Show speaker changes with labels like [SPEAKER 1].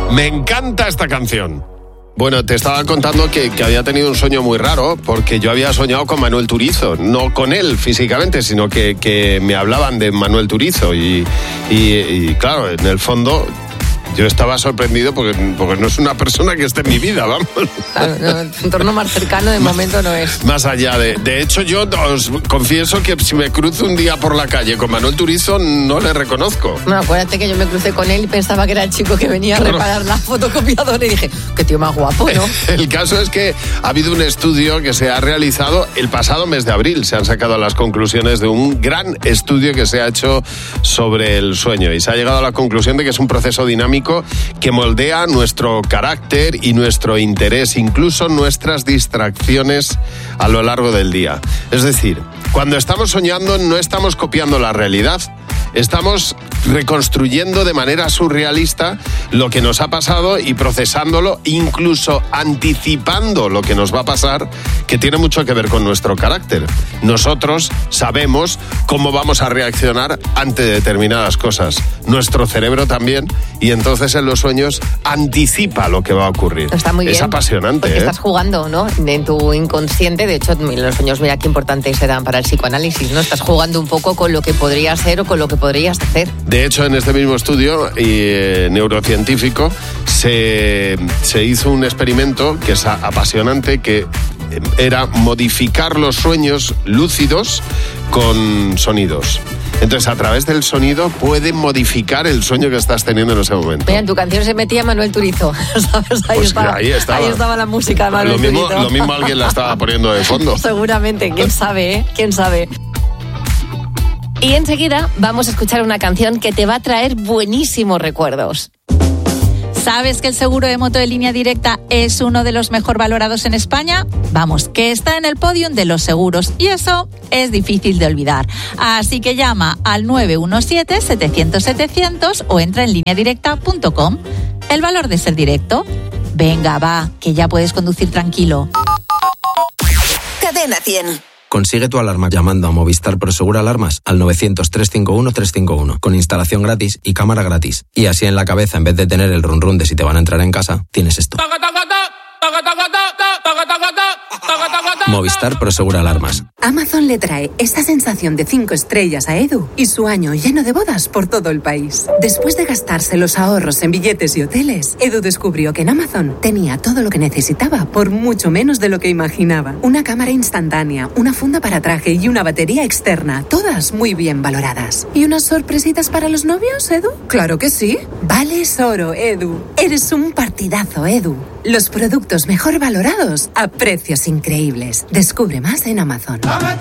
[SPEAKER 1] Me encanta esta canción. Bueno, te estaba contando que había tenido un sueño muy raro, porque yo había soñado con Manuel Turizo, no con él físicamente, sino que me hablaban de Manuel Turizo y claro, en el fondo yo estaba sorprendido porque no es una persona que esté en mi vida, vamos.
[SPEAKER 2] Claro, no, tu entorno más cercano de momento no es.
[SPEAKER 1] Más allá de hecho, yo os confieso que si me cruzo un día por la calle con Manuel Turizo, no le reconozco.
[SPEAKER 2] Bueno, acuérdate que yo me crucé con él y pensaba que era el chico que venía a reparar la fotocopiadora y dije, qué tío más guapo, ¿no?
[SPEAKER 1] El caso es que ha habido un estudio que se ha realizado el pasado mes de abril. Se han sacado las conclusiones de un gran estudio que se ha hecho sobre el sueño y se ha llegado a la conclusión de que es un proceso dinámico que moldea nuestro carácter y nuestro interés, incluso nuestras distracciones a lo largo del día. Es decir, cuando estamos soñando no estamos copiando la realidad, estamos reconstruyendo de manera surrealista lo que nos ha pasado y procesándolo, incluso anticipando lo que nos va a pasar, que tiene mucho que ver con nuestro carácter. Nosotros sabemos cómo vamos a reaccionar ante determinadas cosas. Nuestro cerebro también, y entonces en los sueños anticipa lo que va a ocurrir.
[SPEAKER 2] Está muy bien.
[SPEAKER 1] Es apasionante.
[SPEAKER 2] Porque estás jugando, ¿no? En tu inconsciente. De hecho, los sueños, mira qué importantes se dan para el psicoanálisis, ¿no? Estás jugando un poco con lo que podría ser o con lo que podrías hacer.
[SPEAKER 1] De hecho, en este mismo estudio neurocientífico se hizo un experimento que es apasionante, que era modificar los sueños lúcidos con sonidos. Entonces, a través del sonido puede modificar el sueño que estás teniendo en ese momento.
[SPEAKER 2] Mira, en tu canción se metía Manuel Turizo, ¿sabes? Ahí estaba la música de Manuel Turizo.
[SPEAKER 1] Lo mismo alguien la estaba poniendo de fondo.
[SPEAKER 2] Seguramente, quién sabe, ¿eh? ¿Quién sabe? Y enseguida vamos a escuchar una canción que te va a traer buenísimos recuerdos.
[SPEAKER 3] ¿Sabes que el seguro de moto de Línea Directa es uno de los mejor valorados en España? Vamos, que está en el podium de los seguros y eso es difícil de olvidar. Así que llama al 917-700-700 o entra en lineadirecta.com. El valor de ser directo. Venga, va, que ya puedes conducir tranquilo.
[SPEAKER 4] Cadena 100.
[SPEAKER 5] Consigue tu alarma llamando a Movistar Prosegur Alarmas al 900-351-351 con instalación gratis y cámara gratis. Y así en la cabeza, en vez de tener el run run de si te van a entrar en casa, tienes esto. Movistar Prosegur Alarmas.
[SPEAKER 4] Amazon le trae esa sensación de 5 estrellas a Edu y su año lleno de bodas por todo el país. Después de gastarse los ahorros en billetes y hoteles, Edu descubrió que en Amazon tenía todo lo que necesitaba por mucho menos de lo que imaginaba. Una cámara instantánea, una funda para traje y una batería externa, todas muy bien valoradas. ¿Y unas sorpresitas para los novios, Edu? ¡Claro que sí! Vales oro, Edu. Eres un partidazo, Edu. Los productos mejor valorados a precios increíbles. Descubre más en Amazon.